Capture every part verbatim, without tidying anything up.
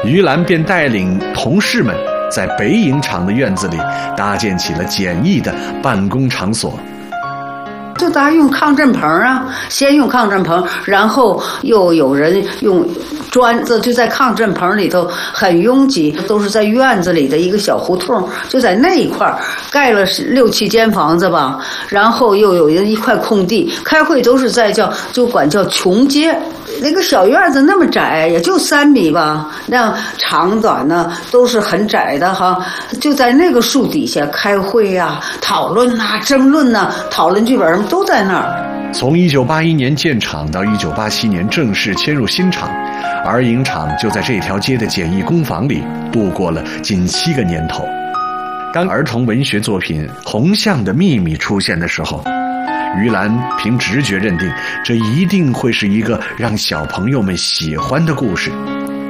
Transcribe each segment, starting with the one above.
于兰便带领同事们在北影厂的院子里搭建起了简易的办公场所。 就大家用抗震棚啊，先用抗震棚，然后又有人用砖子，就在抗震棚里头很拥挤，都是在院子里的一个小胡同，就在那一块盖了六七间房子吧，然后又有一块空地，开会都是在叫就管叫琼街。那个小院子那么窄，也就三米吧，那长短呢都是很窄的哈。就在那个树底下开会呀、啊、讨论呐、啊、争论呐、啊、讨论剧本什么都在那儿。 从一九八一年建厂到一九八七年正式迁入新厂，儿影厂就在这条街的简易工坊里度过了近七个年头。当儿童文学作品《红象的秘密》出现的时候，于兰凭直觉认定，这一定会是一个让小朋友们喜欢的故事。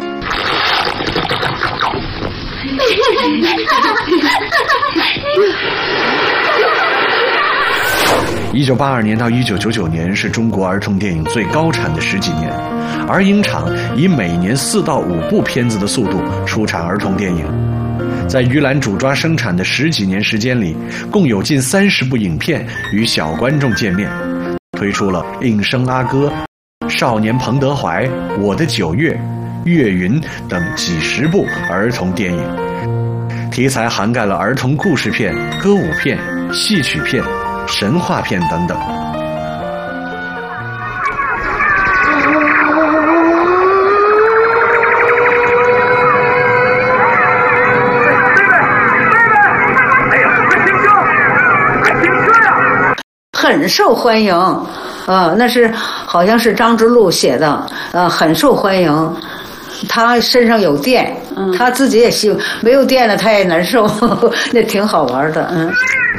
一九八二年到一九九九年是中国儿童电影最高产的十几年，儿影厂以每年四到五部片子的速度出产儿童电影。在于兰主抓生产的十几年时间里，共有近三十部影片与小观众见面，推出了《应声阿哥》《少年彭德怀》《我的九月》《岳云》等几十部儿童电影，题材涵盖了儿童故事片、歌舞片、戏曲片、神话片等等。 很受欢迎，呃，那是好像是张之路写的，呃，很受欢迎。他身上有电，嗯、他自己也希望没有电了，他也难受，呵呵，那挺好玩的，嗯。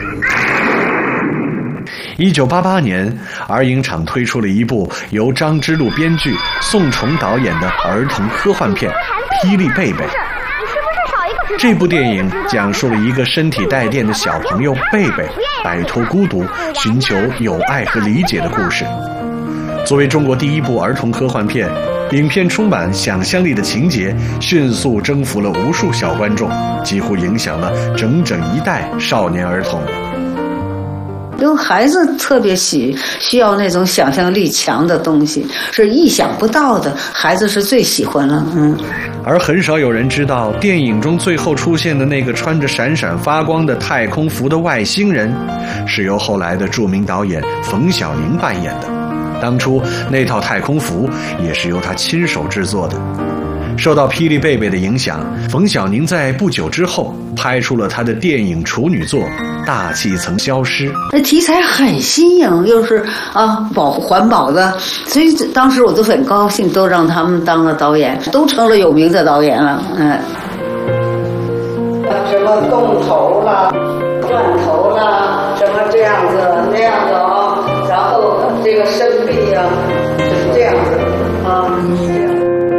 一九八八年，儿影厂推出了一部由张之路编剧、宋崇导演的儿童科幻片《霹雳贝贝》。这部电影讲述了一个身体带电的小朋友贝贝摆脱孤独，寻求友爱和理解的故事。作为中国第一部儿童科幻片，影片充满想象力的情节迅速征服了无数小观众，几乎影响了整整一代少年儿童。 因为孩子特别喜需要那种想象力强的东西，是意想不到的，孩子是最喜欢了，嗯。 而很少有人知道，电影中最后出现的那个穿着闪闪发光的太空服的外星人，是由后来的著名导演冯小宁扮演的。当初那套太空服也是由他亲手制作的。受到霹雳贝贝的影响，冯小宁在不久之后拍出了他的电影处女作《大气层消失》。 那题材很新颖，又是啊保环保的，所以当时我都很高兴，都让他们当了导演，都成了有名的导演了。嗯，什么动头啦、转头啦，什么这样子那样子啊，然后这个深壁呀、啊，就是这样子啊，这样。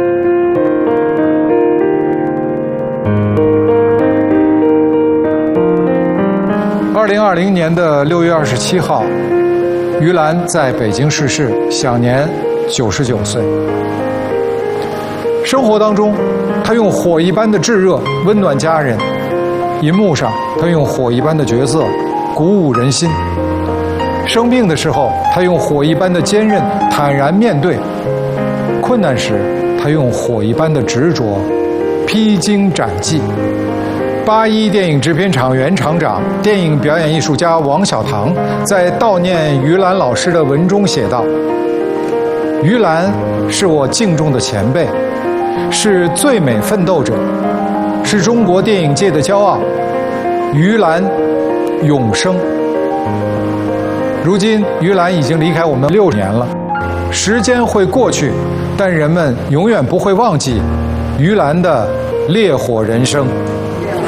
二零二零年的六月二十七号，于兰在北京逝世，享年九十九岁。生活当中，她用火一般的炙热温暖家人；银幕上，她用火一般的角色鼓舞人心；生病的时候，她用火一般的坚韧坦然面对；困难时，她用火一般的执着披荆斩棘。八一电影制片厂原厂长、电影表演艺术家王小棠在悼念于兰老师的文中写道：“于兰是我敬重的前辈，是最美奋斗者，是中国电影界的骄傲。于兰永生。”如今，于兰已经离开我们六年了，时间会过去，但人们永远不会忘记于兰的烈火人生。